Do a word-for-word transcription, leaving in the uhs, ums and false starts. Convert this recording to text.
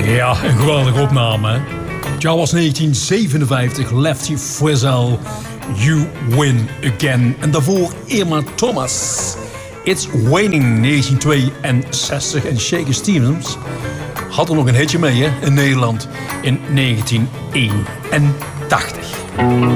Ja, een geweldige opname. Hè? Het jaar was negentien zevenenvijftig, Lefty Frizzell, You Win Again. En daarvoor Irma Thomas, It's Waning, negentien tweeënzestig. En Shaky Stevens had er nog een hitje mee hè, in Nederland in negentien eenentachtig.